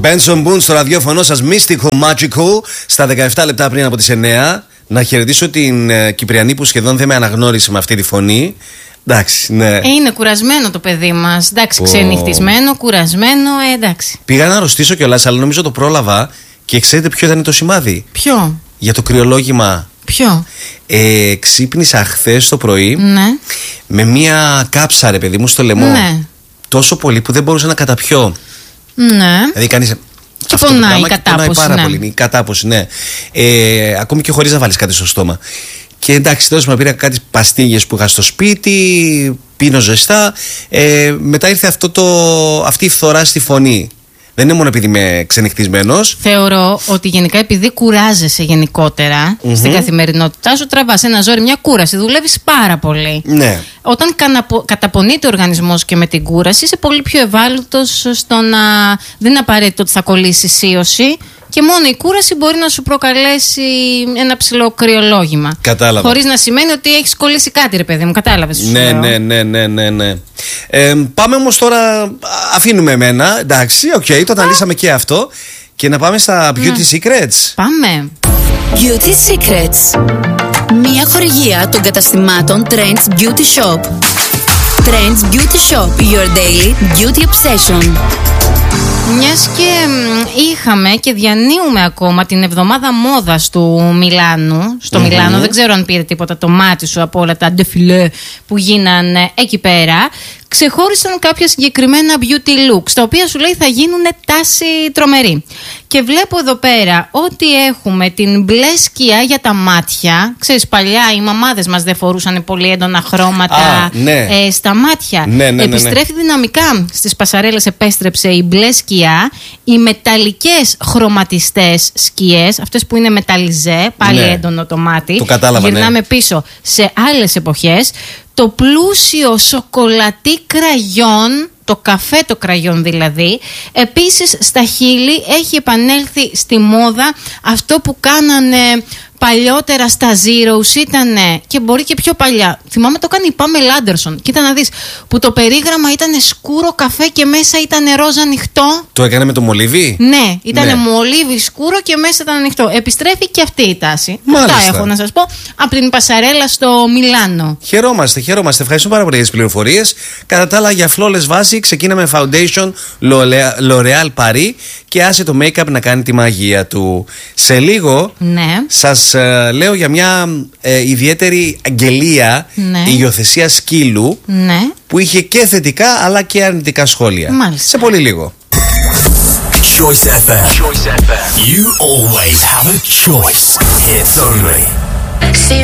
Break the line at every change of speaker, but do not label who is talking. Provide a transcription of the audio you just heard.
Benson Boone στο ραδιόφωνο σας, Mystical Magical, στα 17 λεπτά πριν από τις 9. Να χαιρετήσω την Κυπριανή που σχεδόν δεν με αναγνώρισε με αυτή τη φωνή. Εντάξει, ναι.
Είναι κουρασμένο το παιδί μας. Εντάξει, ξενυχτισμένο, κουρασμένο, εντάξει.
Πήγα να αρρωστήσω κιόλας, αλλά νομίζω το πρόλαβα. Και ξέρετε ποιο ήταν το σημάδι?
Ποιο?
Για το κρυολόγημα.
Ποιο?
Ξύπνησα χθες το πρωί,
ναι,
με μία κάψα, ρε παιδί μου, στο λαιμό.
Ναι.
Τόσο πολύ που δεν μπορούσα να καταπιώ.
Ναι.
Δηλαδή κάνεις.
Και πονάει η κατάποση.
Πονάει πάρα πολύ. Η κατάποση, ναι. Ακόμη και χωρίς να βάλεις κάτι στο στόμα. Και εντάξει, τέλος πάντων, πήρα κάτι παστίγες που είχα στο σπίτι, πίνω ζεστά. Μετά ήρθε αυτή η φθορά στη φωνή. Δεν είναι μόνο επειδή είμαι ξενυχτισμένος.
Θεωρώ ότι γενικά επειδή κουράζεσαι γενικότερα στην καθημερινότητά σου, τραβάς ένα ζόρι, μια κούραση. Δουλεύεις πάρα πολύ.
Ναι.
Όταν καταπονείται ο οργανισμός και με την κούραση, είσαι πολύ πιο ευάλωτος στο να. Δεν είναι απαραίτητο ότι θα κολλήσει σίωση. Και μόνο η κούραση μπορεί να σου προκαλέσει ένα ψηλό κρυολόγημα.
Κατάλαβα.
Χωρίς να σημαίνει ότι έχεις κολλήσει κάτι, ρε παιδί μου. Κατάλαβες?
Ναι. Πάμε όμως τώρα. Αφήνουμε εμένα. Εντάξει, οκ, το αναλύσαμε και αυτό. Και να πάμε στα Beauty Secrets.
Πάμε.
Beauty Secrets. Μια χορηγία των καταστημάτων Trends Beauty Shop. Trends Beauty Shop. Your daily beauty obsession.
Μιας και είχαμε και διανύουμε ακόμα την εβδομάδα μόδας του Μιλάνου. Στο Μιλάνο, δεν ξέρω αν πήρε τίποτα το μάτι σου από όλα τα ντεφιλέ που γίνανε εκεί πέρα. Ξεχώρισαν κάποια συγκεκριμένα beauty looks, τα οποία σου λέει θα γίνουν τάση τρομερή. Και βλέπω εδώ πέρα ότι έχουμε την μπλε σκιά για τα μάτια. Ξέρεις, παλιά οι μαμάδες μας δεν φορούσαν πολύ έντονα χρώματα στα μάτια. Επιστρέφει δυναμικά. Στις πασαρέλες επέστρεψε η μπλε σκιά. Οι μεταλλικές χρωματιστές σκιές, αυτές που είναι μεταλλιζέ, πάλι έντονο το μάτι.
Το κατάλαβα,
γυρνάμε πίσω σε άλλες εποχές. Το πλούσιο σοκολατί κραγιόν, το καφέ το κραγιόν δηλαδή. Επίσης στα χείλη έχει επανέλθει στη μόδα αυτό που κάνανε παλιότερα στα Zeros, ήτανε, και μπορεί και πιο παλιά. Θυμάμαι το κάνει η Pamela Anderson. Κοίτα να δεις, που το περίγραμμα ήταν σκούρο καφέ και μέσα ήταν ροζ ανοιχτό.
Το έκανε με το μολύβι?
Ναι, ήταν μολύβι σκούρο και μέσα ήταν ανοιχτό. Επιστρέφει και αυτή η τάση.
Μάλιστα.
Αυτά έχω να σας πω από την πασαρέλα στο Μιλάνο.
Χαιρόμαστε. Ευχαριστούμε πάρα πολύ για τις πληροφορίες. Κατά τα άλλα, για flawless βάση, ξεκίναμε Foundation L'Oréal Paris και άσε το make-up να κάνει τη μαγεία του. Σε λίγο σας λέω για μια ιδιαίτερη αγγελία υιοθεσία σκύλου που είχε και θετικά αλλά και αρνητικά σχόλια.
Μάλιστα.
Σε πολύ λίγο.
Choice FM. You always have a choice. Hits only.